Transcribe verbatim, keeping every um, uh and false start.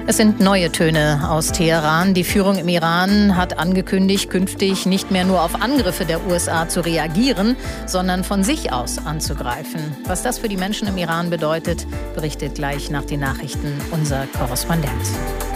Es sind neue Töne aus Teheran. Die Führung im Iran hat angekündigt, künftig nicht mehr nur auf Angriffe der U S A zu reagieren, sondern von sich aus anzugreifen. Was das für die Menschen im Iran bedeutet, berichtet gleich nach den Nachrichten unser Korrespondent.